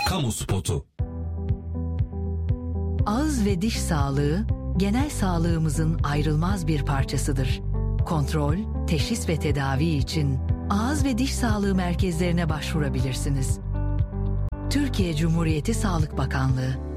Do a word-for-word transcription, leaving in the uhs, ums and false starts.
Kamu spotu. Ağız ve diş sağlığı, genel sağlığımızın ayrılmaz bir parçasıdır. Kontrol, teşhis ve tedavi için ağız ve diş sağlığı merkezlerine başvurabilirsiniz. Türkiye Cumhuriyeti Sağlık Bakanlığı